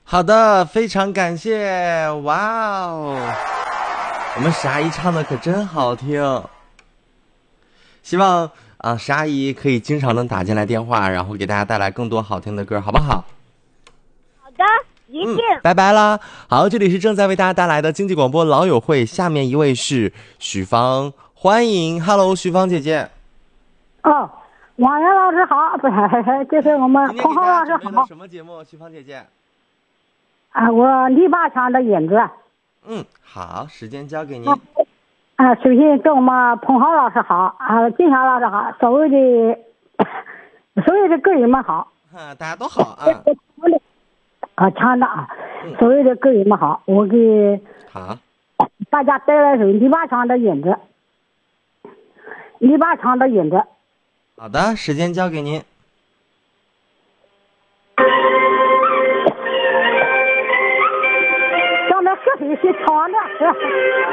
好的，非常感谢，哇哦，我们石阿姨唱的可真好听，希望石阿姨可以经常能打进来电话，然后给大家带来更多好听的歌，好不好？ 好的，一定。 拜拜啦！好，这里是正在为大家带来的经济广播老友会，下面一位是许芳，欢迎 ，Hello， 许芳姐姐。 哦，王源老师好，不是，这是我们今天彭浩给大家老师好。 准备了什么节目？许芳姐姐。 啊，我篱笆墙的影子。 好，时间交给您。 首先跟我们彭浩老师好，金霞老师好，所有的歌友们好。 大家都好啊。 唱的所有的歌友们好，我给大家带来首篱笆墙的影子。篱笆墙的影子。 好的，时间交给您。 让那河水去唱的。